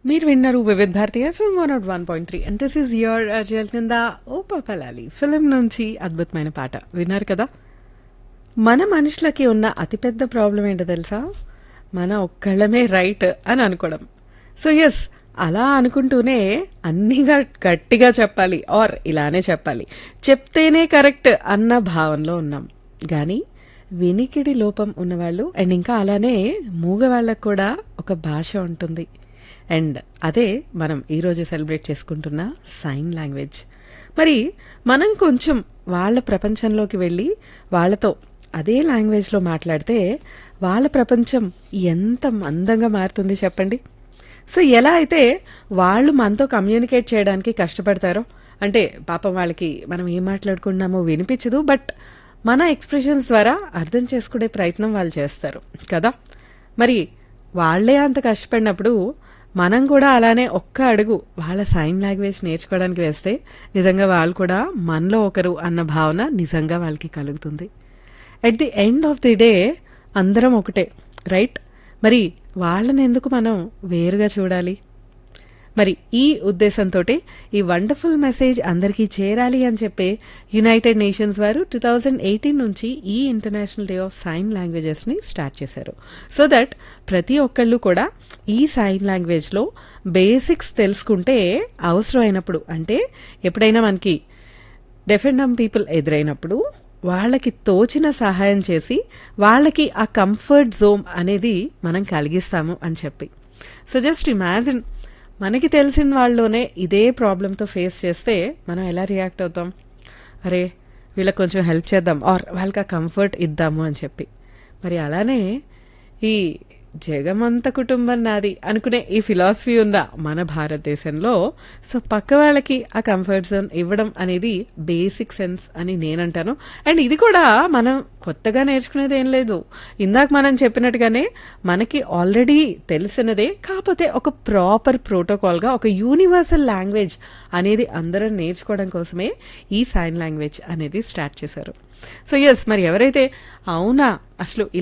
మీరు విన్నారు వివిధ Bharati FM 101.3 and this is your అర్జల్ కింద ఓ పాపలాలి ఫిలిం నుంచి అద్భుతమైన పాట విన్నారు కదా. మన మనుషులకి ఉన్న అతిపెద్ద ప్రాబ్లం ఏంటో తెలుసా? మన ఒక్కళ్ళమే రైట్ అని అనుకోవడం. సో ఎస్, అలా అనుకుంటూనే అన్ని గట్టిగా చెప్పాలి ఆర్ ఇలానే చెప్పాలి, చెప్తేనే కరెక్ట్ అన్న భావనలో ఉన్నాం. కానీ వినికిడి లోపం ఉన్నవాళ్ళు అండ్ ఇంకా అలానే మూగవాళ్ళకు కూడా ఒక భాష ఉంటుంది. అండ్ అదే మనం ఈరోజు సెలబ్రేట్ చేసుకుంటున్న సైన్ లాంగ్వేజ్. మరి మనం కొంచెం వాళ్ళ ప్రపంచంలోకి వెళ్ళి వాళ్ళతో అదే లాంగ్వేజ్లో మాట్లాడితే వాళ్ళ ప్రపంచం ఎంత అందంగా మారుతుంది చెప్పండి. సో ఎలా అయితే వాళ్ళు మనతో కమ్యూనికేట్ చేయడానికి కష్టపడతారో, అంటే పాపం వాళ్ళకి మనం ఏం మాట్లాడుకుంటున్నామో వినిపించదు, బట్ మన ఎక్స్ప్రెషన్స్ ద్వారా అర్థం చేసుకునే ప్రయత్నం వాళ్ళు చేస్తారు కదా. మరి వాళ్లే అంత కష్టపడినప్పుడు మనం కూడా అలానే ఒక్క అడుగు వాళ్ళ సైన్ లాంగ్వేజ్ నేర్చుకోవడానికి వేస్తే నిజంగా వాళ్ళు కూడా మనలో ఒకరు అన్న భావన నిజంగా వాళ్ళకి కలుగుతుంది. At the end of the day అందరం ఒకటే, రైట్? మరి వాళ్ళని ఎందుకు మనం వేరుగా చూడాలి? మరి ఈ ఉద్దేశంతో ఈ వండర్ఫుల్ మెసేజ్ అందరికీ చేరాలి అని చెప్పే యునైటెడ్ నేషన్స్ వారు 2018 నుంచి ఈ international day of sign languages ని స్టార్ట్ చేశారు. సో దట్ ప్రతి ఒక్కళ్ళు కూడా ఈ సైన్ లాంగ్వేజ్ లో బేసిక్స్ తెలుసుకుంటే అవసరమైనప్పుడు, అంటే ఎప్పుడైనా మనకి డెఫ్ అండ్ డమ్ పీపుల్ ఎదురైనప్పుడు వాళ్ళకి తోచిన సహాయం చేసి వాళ్ళకి ఆ కంఫర్ట్ జోన్ అనేది మనం కలిగిస్తాము అని చెప్పి. సో జస్ట్ ఇమాజిన్, మనకి తెలిసిన వాళ్ళలోనే ఇదే ప్రాబ్లంతో ఫేస్ చేస్తే మనం ఎలా రియాక్ట్ అవుతాం? అరే వీళ్ళకి కొంచెం హెల్ప్ చేద్దాం ఆర్ వాళ్ళకి ఆ కంఫర్ట్ ఇద్దాము అని చెప్పి. మరి అలానే ఈ జగమంత కుటుంబం నాది అనుకునే ఈ ఫిలాసఫీ ఉన్న మన భారతదేశంలో సో పక్క వాళ్ళకి ఆ కంఫర్ట్ జోన్ ఇవ్వడం అనేది బేసిక్ సెన్స్ అని నేనంటాను. అండ్ ఇది కూడా మనం కొత్తగా నేర్చుకునేది ఏం లేదు. ఇందాక మనం చెప్పినట్టుగానే మనకి ఆల్రెడీ తెలిసినదే, కాకపోతే ఒక ప్రాపర్ ప్రోటోకాల్గా ఒక యూనివర్సల్ లాంగ్వేజ్ అనేది అందరం నేర్చుకోవడం కోసమే ఈ సైన్ లాంగ్వేజ్ అనేది స్టార్ట్ చేశారు. సో ఎస్, మరి ఎవరైతే అవునా అసలు